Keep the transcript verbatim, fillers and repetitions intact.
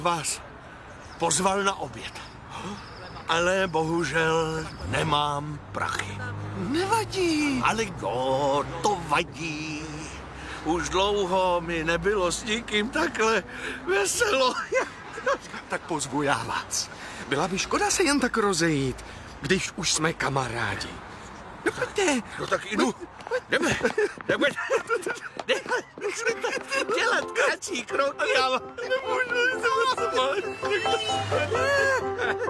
vás pozval na oběd. Ale bohužel nemám prachy. Nevadí. Ale jo, to vadí. Už dlouho mi nebylo s nikým takhle veselo. Tak pozvu já vás. Byla by škoda se jen tak rozejít, když už jsme kamarádi. No pojďte. No tak jdu. Jdeme. Jdeme. Jdeme. Musíme dělat kratší kroky, ale nemůžu.